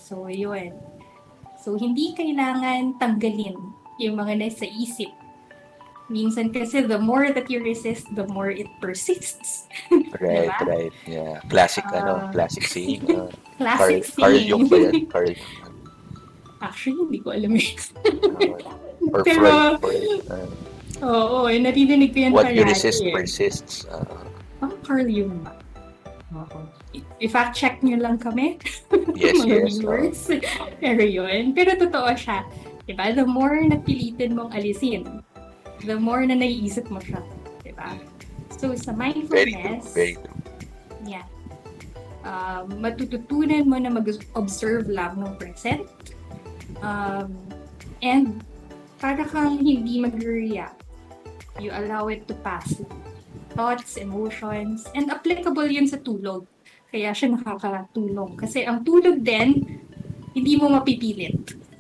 So, yun. So, hindi kailangan tanggalin yung mga nasa isip. Minsan kasi the more that you resist, the more it persists. Di Right, ba? right. Yeah. Classic, Uh, classic saying. classic Carl Jung saying. ba yan? Carl Jung. Actually, hindi ko alam yun. Uh, or Freud. Pero, Freud. oo, narinig ko yan What you parati resist eh. persists. Carl Jung ba? Oo. I-fact check nyo lang kami, Yes, mga yes. viewers. Pero yun. Pero totoo siya. Diba? The more na pilitin mong alisin, the more na naiisip mo siya. Diba? So, sa Very true. mindfulness, Very true. yeah, matututunan mo na mag-observe lang ng present. Um, and para kang hindi mag-react. You allow it to pass. Thoughts, emotions, and applicable yun sa tulog. Kaya siya nakakatulong. Kasi ang tulog din, hindi mo mapipilit.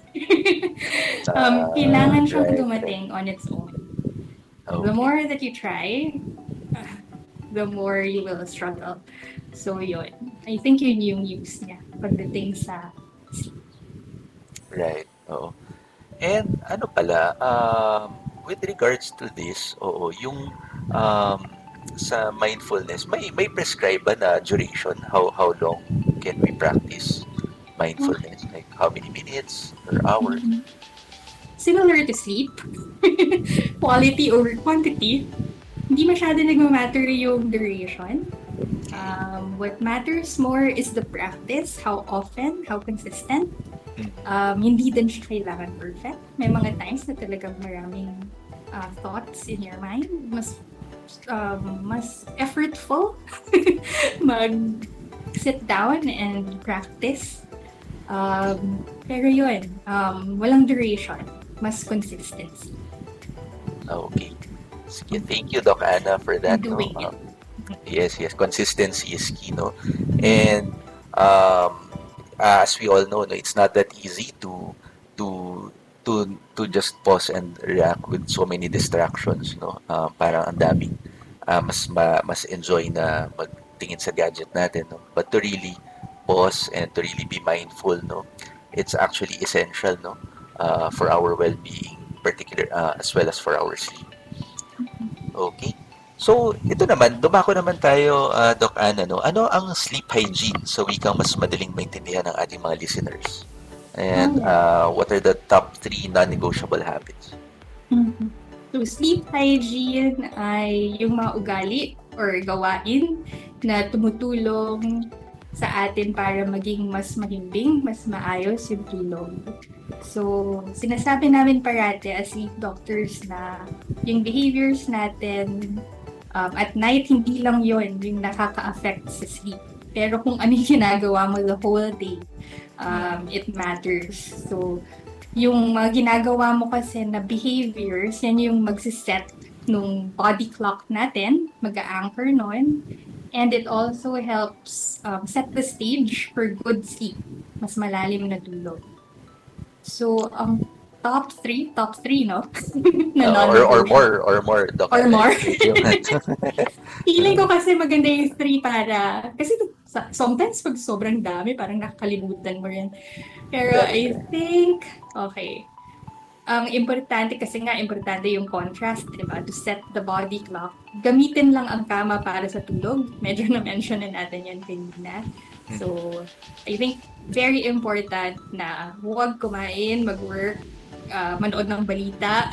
Kailangan siyang Right, right. dumating on its own. The Okay. more that you try, the more you will struggle. So yun. I think yun yung use niya pagdating sa Right. Oo. And ano pala, with regards to this, oo, yung um, sa mindfulness, may prescribe ba na duration? How long can we practice mindfulness? Like how many minutes or hours? similar to sleep, quality over quantity, hindi masyado nagmamatter yung duration. What matters more is the practice, how often, how consistent. Hindi din siya kailangan perfect. May mga times na talagang maraming thoughts in your mind. Mas effortful mag sit down and practice. Pero yun, walang duration. Mas consistency. Okay. Sige, thank you, Doc Anna, for that. No? Doing it. Yes, yes. Consistency is key, no? And as we all know, no, it's not that easy to to just pause and react with so many distractions, no? Parang ang daming mas enjoy na magtingin sa gadget natin, no? But to really pause and to really be mindful, no? It's actually essential, no? For our well-being, particular as well as for our sleep. Okay. So, ito naman, dumako naman tayo, Doc Ana, no? Ano ang sleep hygiene sa wikang mas madaling maintindihan ng ating mga listeners? And what are the top 3 non-negotiable habits? So, sleep hygiene ay yung mga ugali or gawain na tumutulong sa atin para maging mas mahimbing, mas maayos yung tulog. So, sinasabi namin parati as sleep doctors na yung behaviors natin at night, hindi lang yon yung nakaka-affect sa sleep. Pero kung ano yung ginagawa mo the whole day, it matters. So, yung mga ginagawa mo kasi na behaviors, yan yung magsiset nung body clock natin, mag-a-anchor nun. And it also helps set the stage for good sleep, mas malalim na tulog. So, ang top 3, no? Na Or non-negotiable. more, Doc Or Ana, more. if you want. Feeling ko kasi maganda yung 3 para, kasi sometimes pag sobrang dami, parang nakakalimutan mo rin. Pero I think, okay. Ang importante kasi nga, importante yung contrast, di ba? To set the body clock. Gamitin lang ang kama para sa tulog. Medyo na-mention na natin yan kanina. So, I think very important na huwag kumain, mag-work, manood ng balita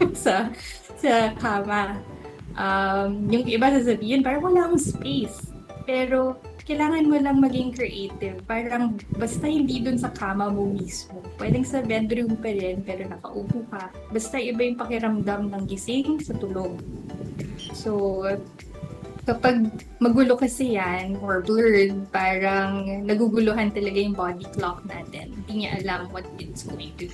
sa kama. Yung iba sasabihin, parang wala akong space. Pero, kailangan mo lang maging creative. Parang, basta hindi dun sa kama mo mismo. Pwedeng sa bedroom pa rin, pero nakaupo ka. Basta iba yung pakiramdam ng gising sa tulog. So, kapag magulo kasi yan, or blurred, parang naguguluhan talaga yung body clock natin. Hindi niya alam what it's going to do.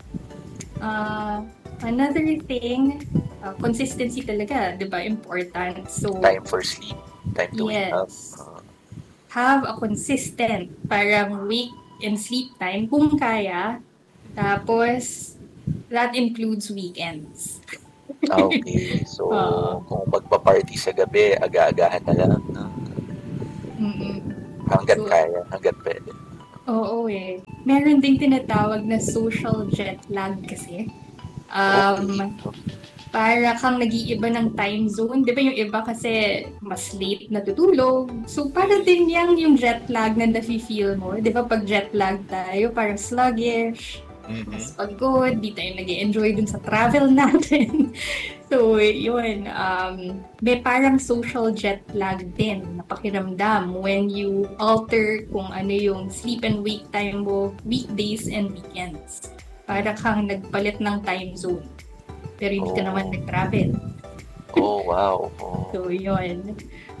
Another thing, consistency talaga, di ba? Important. So, Time for sleep, time to wake up. Have a consistent, parang wake and sleep time kung kaya. Tapos, that includes weekends. Okay, so kung magpa-party sa gabi, aga-agahan na lang. No? Mm-mm. Hanggat So, kaya, hanggat pwede. Oo eh. Meron ding tinatawag na social jet lag kasi. Okay. Um, para kang nag-iiba ng time zone. Di ba yung iba kasi mas late natutulog. So, para Mm-hmm. din yung jet lag na nafe-feel mo. Di ba pag jet lag tayo, parang sluggish, mas Mm-hmm. pagod, di tayo nag-enjoy dun sa travel natin. So, yun. May parang social jet lag din na pakiramdam when you alter kung ano yung sleep and wake time mo weekdays and weekends. Para kang nagpalit ng time zone. Pero hindi ka naman Oh. nag-travel. Oh, wow. Oh. So, yun.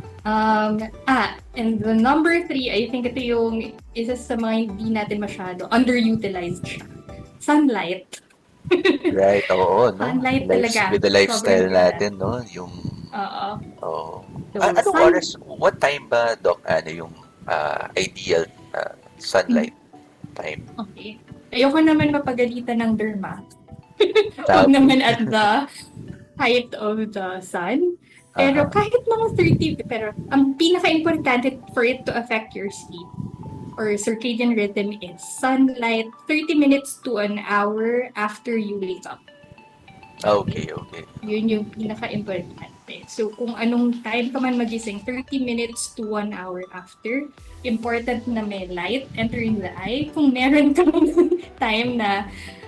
And the number three, I think ito yung isa sa mga hindi natin masyado underutilized siya. Sunlight. Right, oo, no? Sunlight Lives talaga. with the Sobrang lifestyle ganda. natin, no? Yung, Oo. oh. So, Anong oras, what time ba, Doc, ano yung ideal sunlight time? okay. Ayoko naman mapagalitan ng derma. Huwag Okay. naman at the height of the sun. Pero Aha. kahit mga 30, pero ang pinaka-importante for it to affect your sleep or circadian rhythm is sunlight 30 minutes to an hour after you wake up. Okay? Okay, okay. Yun yung pinaka-importante. So, kung anong time ka man magising, 30 minutes to 1 hour after, important na may light entering the eye. Kung meron kang time na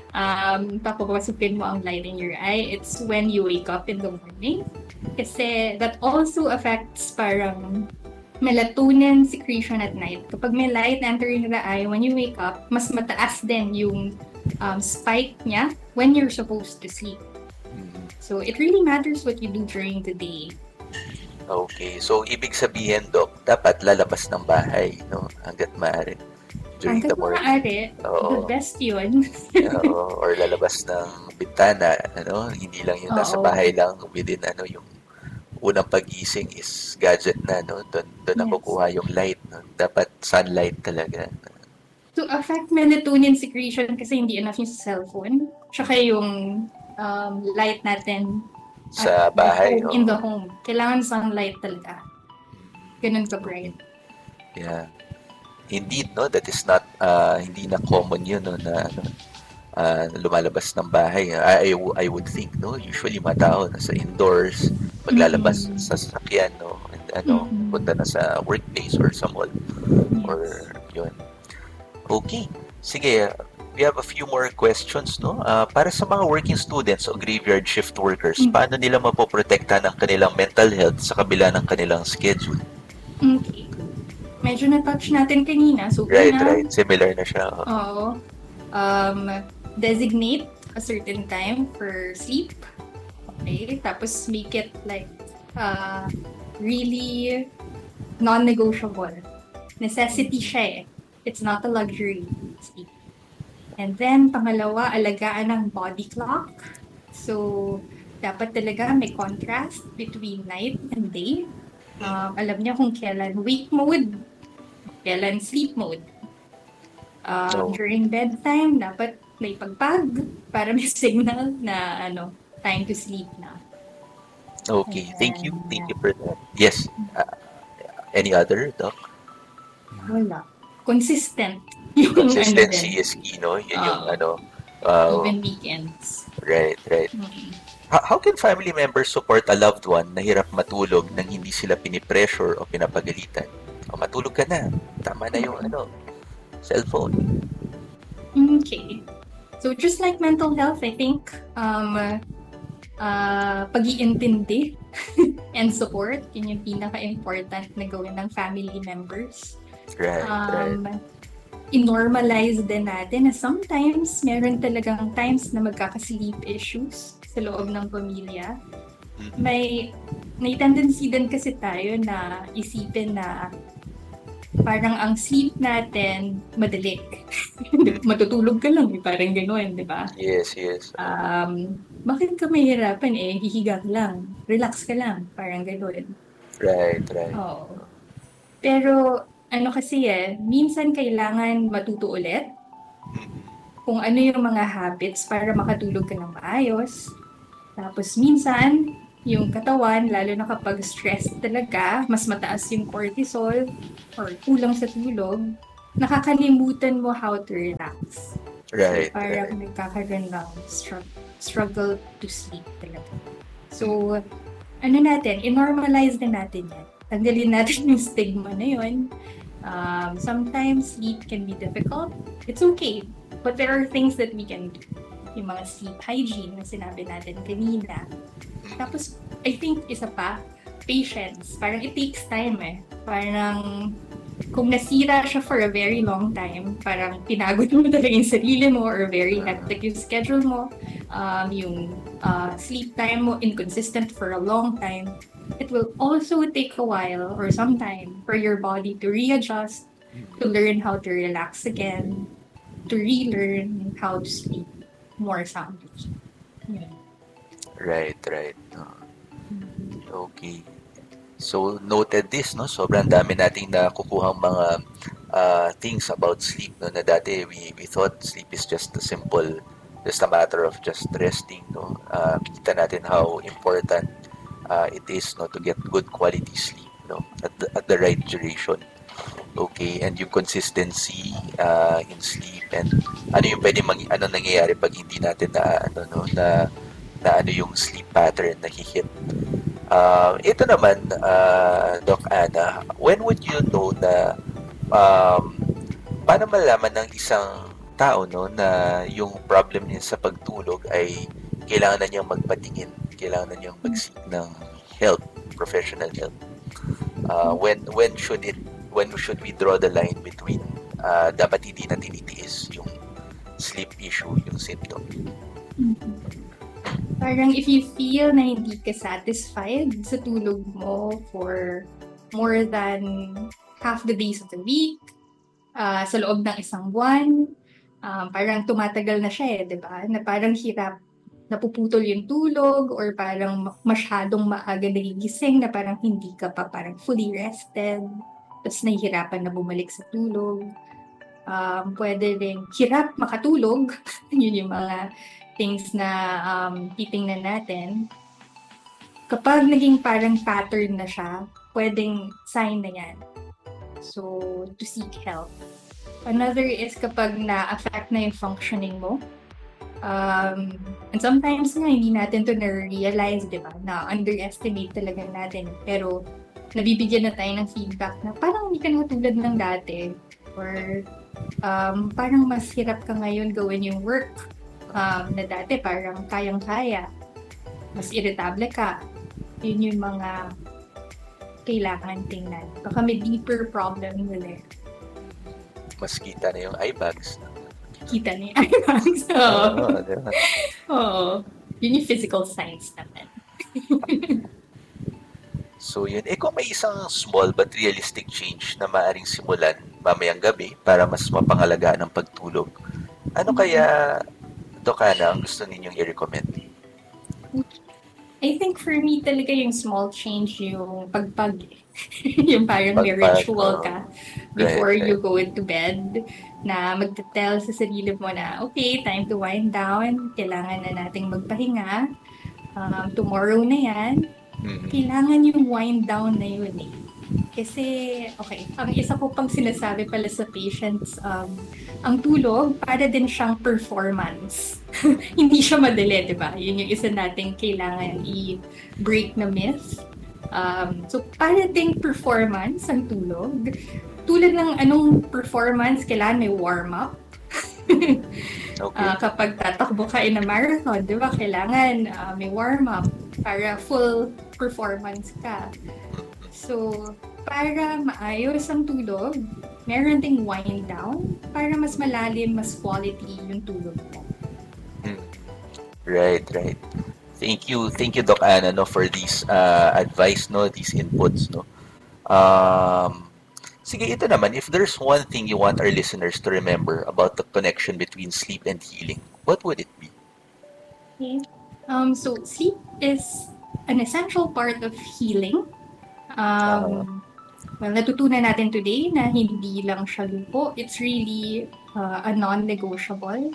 papapasukin mo ang light in your eye, it's when you wake up in the morning. Kasi that also affects parang melatonin secretion at night. Kapag may light entering the eye, when you wake up, mas mataas din yung spike niya when you're supposed to sleep. Mhm. So, it really matters what you do during the day. Okay, so ibig sabihin, Doc, dapat lalabas ng bahay, no? Hanggat maaari. During the Hanggat morning. maaari, the Oo. best yun. Oo, or lalabas ng bintana, ano? Hindi lang yung nasa Oo. bahay lang within, ano, yung unang pagising is gadget na, no? Doon Yes. nakukuha yung light, no? Dapat sunlight talaga. To affect melatonin secretion kasi hindi enough yung sa cellphone. Tsaka yung light natin Sa at the bahay, home, in the oo. home. Kailangan sunlight talaga. Ganun ka bright. Yeah. Indeed, no? That is not, hindi na common yun, no? Na, ano, lumalabas ng bahay. I would think, no? Usually, mga tao nasa indoors, maglalabas sa sasakyan, no? And, ano, punta na sa workplace or sa mall. Or, yun. Okay. Sige, we have a few more questions, no? Para sa mga working students o graveyard shift workers, paano nila mapoprotektahan ang kanilang mental health sa kabila ng kanilang schedule? Okay. Medyo na-touch natin kanina. So, Right. una, Similar na siya. oo. Designate a certain time for sleep. Okay? Tapos make it like really non-negotiable. Necessity siya eh. It's not a luxury. Sleep. And then, pangalawa, alagaan ng body clock. So, dapat talaga may contrast between night and day. Alam niya kung kailan wake mode, kailan sleep mode. During bedtime, dapat may pagpag para may signal na time to sleep na. Okay, thank you for that. Yes. Any other, Doc? Wala. Consistent. Consistency is key, no? Yun yung even weekends. Right. Mm-hmm. How can family members support a loved one na hirap matulog nang hindi sila pinipressure o pinapagalitan? O matulog ka na. Tama na yung cellphone. Okay. So just like mental health, I think pag-iintindi and support, yun yung pinaka-important na gawin ng family members. Right. I-normalize din natin na sometimes meron talagang times na magkaka-sleep issues sa loob ng pamilya. May tendency din kasi tayo na isipin na parang ang sleep natin madali. Matutulog ka lang, parang gano'n, di ba? Yes. Bakit ka mahirapan hihiga ka lang, relax ka lang, parang gano'n. Right. Oo. Pero kasi minsan kailangan matuto ulit kung ano yung mga habits para makatulog ka ng maayos. Tapos minsan, yung katawan, lalo na kapag stress talaga, mas mataas yung cortisol or kulang sa tulog, nakakalimutan mo how to relax. So, Right, right. parang nagkakaroon ng struggle to sleep talaga. So, ano natin, i-normalize din natin yan. Tanggalin natin yung stigma na yun. Sometimes sleep can be difficult. It's okay. But there are things that we can do. Yung mga sleep hygiene na sinabi natin kanina. Tapos, I think isa pa, patience. Parang it takes time eh. Parang kung nasira siya for a very long time, parang pinagod mo talaga yung sarili mo or very hectic yung schedule mo, yung sleep time mo inconsistent for a long time, it will also take a while or some time for your body to readjust, to learn how to relax again, to relearn how to sleep more soundly. Yeah. Right, right. Okay. So, noted this, no? Sobrang dami nating nakukuhang mga things about sleep, no? Na dati, we thought sleep is just just a matter of just resting, no? Kita natin how important it is, no? To get good quality sleep, no? At the right duration. Okay, and yung consistency in sleep and ano yung ano nangyayari pag hindi natin na ano yung sleep pattern na hihit. Ito naman, Doc Ana, when would you know na paano malaman ng isang tao, no, na yung problem niya sa pagtulog ay kailangan na niyang magpatingin, kailangan na niyang mag-seek ng help, professional help? When should we draw the line between dapat hindi na tinitiis yung sleep issue, yung symptom? Parang if you feel na hindi ka satisfied sa tulog mo for more than half the days of the week, sa loob ng isang buwan, parang tumatagal na siya di ba? Na parang hirap, napuputol yung tulog or parang masyadong maaga nagigising na parang hindi ka pa parang fully rested, tapos nahihirapan na bumalik sa tulog. Pwede rin hirap makatulog. Yun yung mga things na titingnan natin. Kapag naging parang pattern na siya, pwedeng sign na yan. So, to seek help. Another is kapag na-affect na yung functioning mo. And sometimes nga, hindi natin to na-realize, di ba? Na-underestimate talaga natin. Pero, nabibigyan na tayo ng feedback na parang hindi ka na tulad ng dati. Or, parang mas hirap ka ngayon gawin yung work na dati parang kayang-kaya. Mas irritable ka. Yun yung mga kailangan tingnan. Baka may deeper problem na there. Mas kita na yung eye bags. Kita na yung eye bags. Oo. Diba? Oo. Yun yung physical signs naman. So yun. Kung may isang small but realistic change na maaaring simulan mamayang gabi para mas mapangalagaan ang pagtulog, ano kaya, Doc Ana, ang gusto ninyong i-recommend? I think for me talaga yung small change yung pagpag. Yung parang may ritual ka before you go into bed na magte-tell sa sarili mo na okay, time to wind down. Kailangan na nating magpahinga. Tomorrow na yan. Kailangan yung wind down na yun eh. Kasi, okay, ang isa ko pang sinasabi pala sa patients, ang tulog, para din siyang performance. Hindi siya madali, di ba? Yun yung isa nating kailangan i-break na myth. So, para ding performance ang tulog. Tulad ng anong performance, kailangan may warm-up. Okay. Kapag tatakbo ka in a marathon, di ba, kailangan may warm-up para full performance ka. So, para maayos ang tulog, meron ding wind down para mas malalim, mas quality yung tulog mo. Right. Thank you, Doc Ana, no, for these advice, no, these inputs, no. Sige, ito naman, if there's one thing you want our listeners to remember about the connection between sleep and healing, what would it be? Okay. So, sleep is an essential part of healing. Well, natutunan natin today na hindi lang siya lupo. It's really a non-negotiable.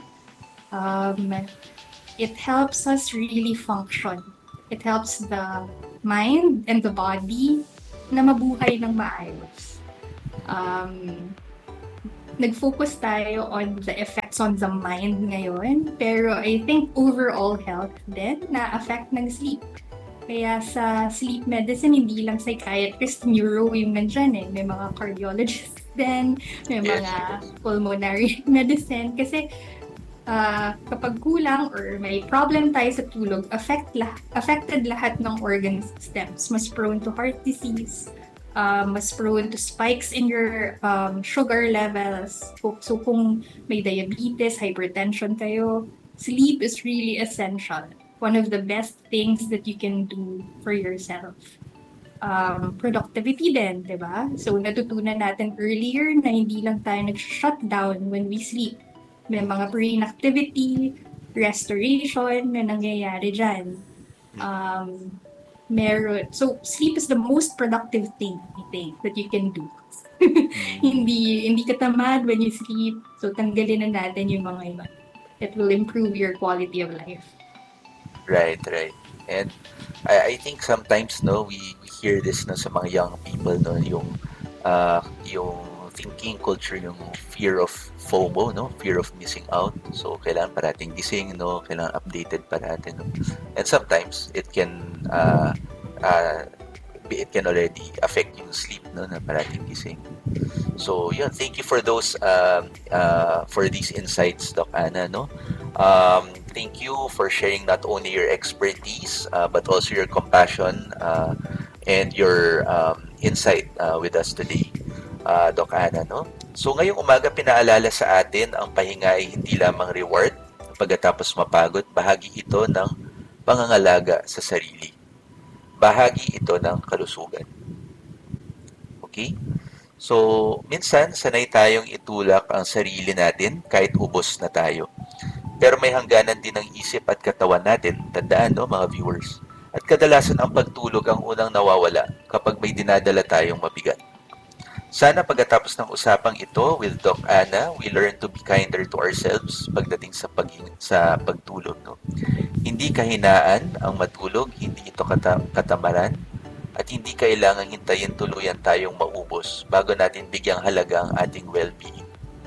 It helps us really function. It helps the mind and the body na mabuhay ng maayos. nag-focus tayo on the effects on the mind ngayon. Pero I think overall health din na-affect ng sleep. Kaya sa sleep medicine, hindi lang psychiatrist, neuro yung nandyan eh. May mga cardiologists din, may mga pulmonary medicine. Kasi kapag kulang or may problem tayo sa tulog, affected lahat ng organ systems. Mas prone to heart disease, mas prone to spikes in your sugar levels. So kung may diabetes, hypertension kayo, sleep is really essential. One of the best things that you can do for yourself. Productivity din, di ba? So natutunan natin earlier na hindi lang tayo nag-shutdown when we sleep. May mga brain activity, restoration na nangyayari dyan. So sleep is the most productive thing, I think, that you can do. Hindi ka tamad when you sleep, so tanggalin na natin yung mga iba. It will improve your quality of life. Right. And I think sometimes we hear this sa mga young people yung thinking culture, yung fear of FOMO, fear of missing out. So kailangan parating gising, kailangan updated parating. And sometimes it can already affect yung sleep, na parating gising. So thank you for those for these insights, Doc Ana, thank you for sharing not only your expertise but also your compassion and your insight with us today, Doc Ana, So ngayong umaga pinaalala sa atin ang pahinga ay hindi lamang reward pagkatapos mapagod, bahagi ito ng pangangalaga sa sarili. Bahagi ito ng kalusugan. Okay? So, minsan sanay tayong itulak ang sarili natin kahit ubos na tayo. Pero may hangganan din ng isip at katawan natin, tandaan mga viewers. At kadalasan ang pagtulog ang unang nawawala kapag may dinadala tayong mabigat. Sana pagkatapos ng usapang ito with Doc Ana, we learn to be kinder to ourselves pagdating sa pagtulog. Hindi kahinaan ang matulog, hindi ito katamaran, at hindi kailangang hintayin tuluyan tayong maubos bago natin bigyang halaga ang ating well-being.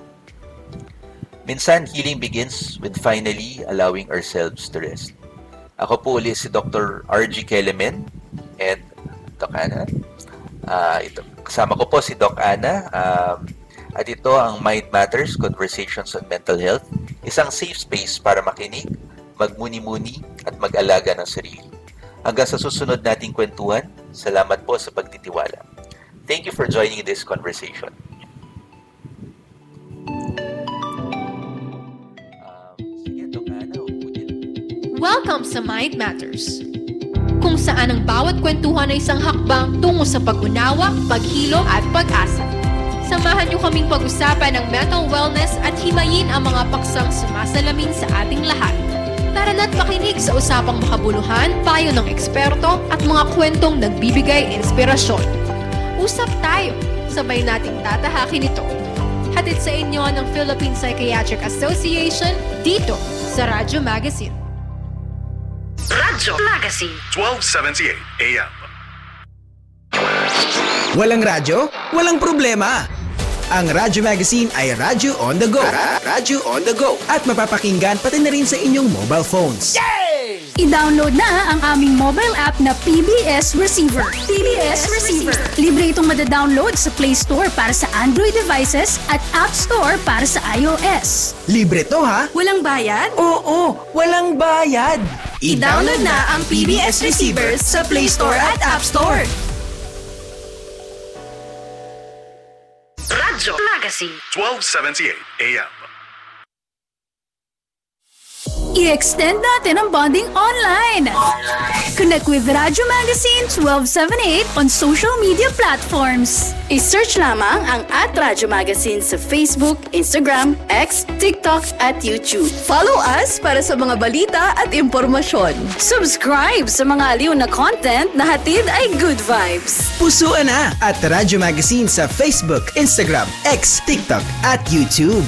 Minsan, healing begins with finally allowing ourselves to rest. Ako po ulit si Dr. R.G. Kelemen and Doc Ana. Kasama ko po si Doc Ana. At ito ang Mind Matters, Conversations on Mental Health. Isang safe space para makinig, magmuni-muni at mag-alaga ng sarili. Hanggang sa susunod nating kwentuhan, salamat po sa pagtitiwala. Thank you for joining this conversation. Welcome sa Mind Matters, kung saan ang bawat kwentuhan ay isang hakbang tungo sa pag-unawa, paghilo at pag-asa. Samahan niyo kaming pag-usapan ng mental wellness at himayin ang mga paksang sumasalamin sa ating lahat. Tara na't makinig sa usapang makabuluhan, payo ng eksperto at mga kwentong nagbibigay inspirasyon. Usap tayo, sabay nating tatahakin ito. Hatid sa inyo ng Philippine Psychiatric Association dito sa Radyo Magazine. Radyo Magazine 1278 AM. Walang radyo? Walang problema. Ang Radyo Magazine ay Radyo on the go. Radyo on the go. At mapapakinggan pati na rin sa inyong mobile phones. Yay! I-download na ang aming mobile app na PBS Receiver. PBS Receiver. Libre itong madadownload sa Play Store para sa Android devices at App Store para sa iOS. Libre to ha? Walang bayad? Oo, walang bayad. I-download na ang PBS Receiver sa Play Store at App Store. Radyo Magazine 1278 AM. I-extend natin ang bonding online. Connect with Radyo Magazine 1278 on social media platforms. I-search lamang ang @Radyo Magazine sa Facebook, Instagram, X, TikTok at YouTube. Follow us para sa mga balita at impormasyon. Subscribe sa mga aliw na content na hatid ay good vibes. Pusuan na at Radyo Magazine sa Facebook, Instagram, X, TikTok at YouTube.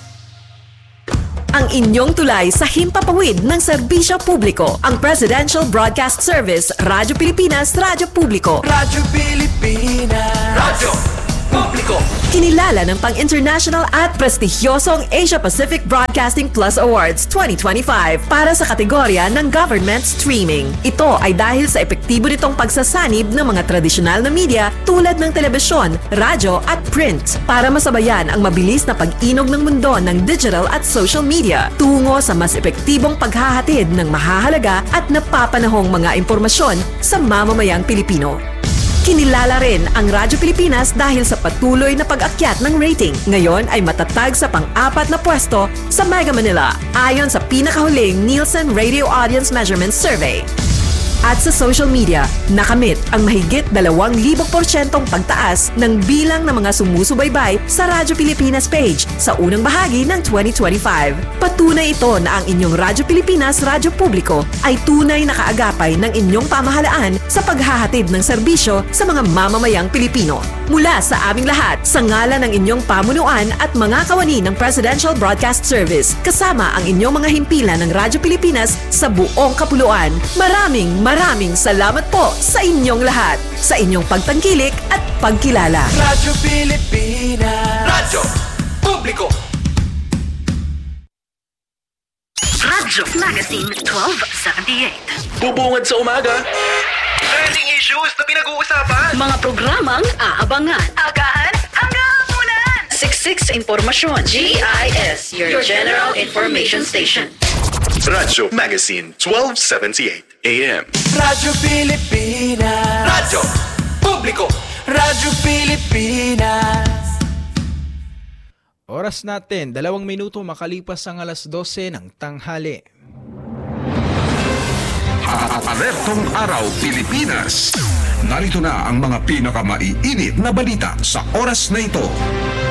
Ang inyong tulay sa himpapawid ng serbisyo publiko. Ang Presidential Broadcast Service, Radyo Pilipinas, Radyo Publiko. Radyo Pilipinas. Radyo Publiko. Kinilala ng pang-international at prestigyosong Asia Pacific Broadcasting Plus Awards 2025 para sa kategorya ng Government Streaming. Ito ay dahil sa epektibo nitong pagsasanib ng mga tradisyonal na media tulad ng telebisyon, radyo at print para masabayan ang mabilis na pag-inog ng mundo ng digital at social media tungo sa mas epektibong paghahatid ng mahahalaga at napapanahong mga impormasyon sa mamamayang Pilipino. Kinilala rin ang Radyo Pilipinas dahil sa patuloy na pag-akyat ng rating. Ngayon ay matatag sa pang-4 na pwesto sa Mega Manila ayon sa pinakahuling Nielsen Radio Audience Measurement Survey. At sa social media, nakamit ang mahigit 2,000% pagtaas ng bilang ng mga sumusubaybay sa Radyo Pilipinas page sa unang bahagi ng 2025. Patunay ito na ang inyong Radyo Pilipinas Radyo Publiko ay tunay na kaagapay ng inyong pamahalaan sa paghahatid ng serbisyo sa mga mamamayang Pilipino. Mula sa aming lahat, sa ngalan ng inyong pamunuan at mga kawani ng Presidential Broadcast Service, kasama ang inyong mga himpilan ng Radyo Pilipinas sa buong kapuluan. Maraming salamat po sa inyong lahat, sa inyong pagtangkilik at pagkilala. Radyo Pilipinas. Radyo Publiko. Radyo Magazine 1278. Bubungad sa umaga. Trending issues na pinag-uusapan. Mga programang aabangan. Agahan hanggang hapunan. Siksik sa impormasyon. GIS, your General Information Station. Radyo Magazine 1278 AM. Radyo Pilipinas. Radyo Publiko. Radyo Pilipinas. Oras natin, 2 minuto makalipas ang alas 12 ng tanghali. Alertong Araw Pilipinas. Narito na ang mga pinakamaiinit na balita sa oras na ito.